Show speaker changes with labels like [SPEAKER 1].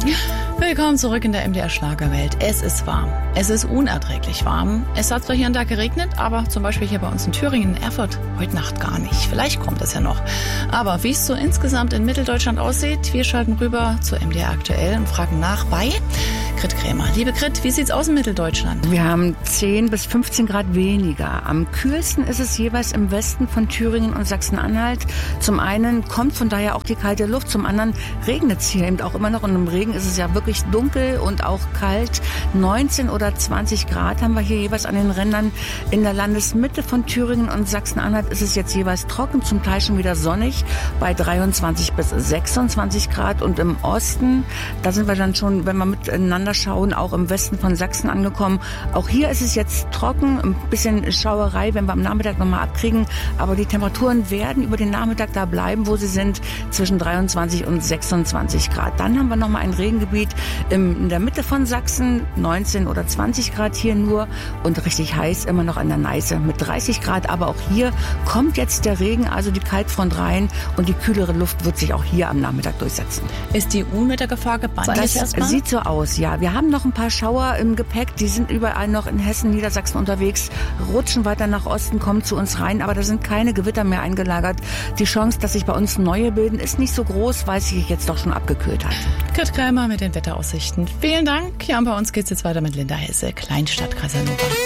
[SPEAKER 1] Willkommen zurück in der MDR Schlagerwelt. Es ist warm. Es ist unerträglich warm. Es hat zwar hier und da geregnet, aber zum Beispiel hier bei uns in Thüringen, in Erfurt, heute Nacht gar nicht. Vielleicht kommt es ja noch. Aber wie es so insgesamt in Mitteldeutschland aussieht, wir schalten rüber zu MDR aktuell und fragen nach bei Grit Krämer. Liebe Grit, wie sieht's aus in Mitteldeutschland?
[SPEAKER 2] Wir haben 10 bis 15 Grad weniger. Am kühlsten ist es jeweils im Westen von Thüringen und Sachsen-Anhalt. Zum einen kommt von daher auch die kalte Luft, zum anderen regnet es hier eben auch immer noch und im Regen ist es ja wirklich dunkel und auch kalt. 19 oder 20 Grad haben wir hier jeweils an den Rändern. In der Landesmitte von Thüringen und Sachsen-Anhalt ist es jetzt jeweils trocken, zum Teil schon wieder sonnig bei 23 bis 26 Grad. Und im Osten, da sind wir dann schon, wenn wir miteinander schauen, auch im Westen von Sachsen angekommen. Auch hier ist es jetzt trocken, ein bisschen Schauerei, wenn wir am Nachmittag nochmal abkriegen. Aber die Temperaturen werden über den Nachmittag da bleiben, wo sie sind, zwischen 23 und 26 Grad. Dann haben wir nochmal ein Regengebiet in der Mitte von Sachsen, 19 oder 20 Grad hier nur und richtig heiß immer noch an der Neiße mit 30 Grad. Aber auch hier kommt jetzt der Regen, also die Kaltfront rein und die kühlere Luft wird sich auch hier am Nachmittag durchsetzen.
[SPEAKER 1] Ist die Unwettergefahr gebannt?
[SPEAKER 2] Das sieht so aus, ja. Wir haben noch ein paar Schauer im Gepäck, die sind überall noch in Hessen, Niedersachsen unterwegs, rutschen weiter nach Osten, kommen zu uns rein, aber da sind keine Gewitter mehr eingelagert. Die Chance, dass sich bei uns neue bilden, ist nicht so groß, weil es sich jetzt doch schon abgekühlt hat.
[SPEAKER 1] Grit Krämer mit den Wetteraussichten. Vielen Dank. Ja, und bei uns geht's jetzt weiter mit Linda Hesse, Kleinstadt Casanova.